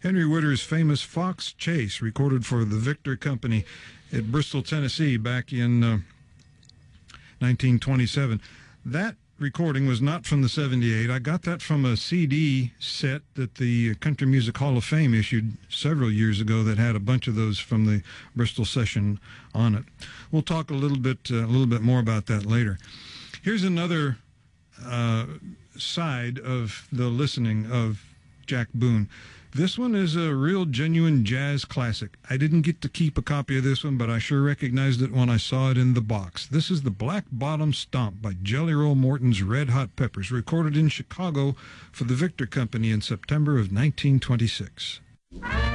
Henry Witter's famous Fox Chase, recorded for the Victor Company at Bristol, Tennessee, back in 1927. That recording was not from the 78. I got that from a CD set that the Country Music Hall of Fame issued several years ago that had a bunch of those from the Bristol session on it. We'll talk a little bit more about that later. Here's another side of the listening of Jack Boone. This one is a real genuine jazz classic. I didn't get to keep a copy of this one, but I sure recognized it when I saw it in the box. This is the Black Bottom Stomp by Jelly Roll Morton's Red Hot Peppers, recorded in Chicago for the Victor Company in September of 1926.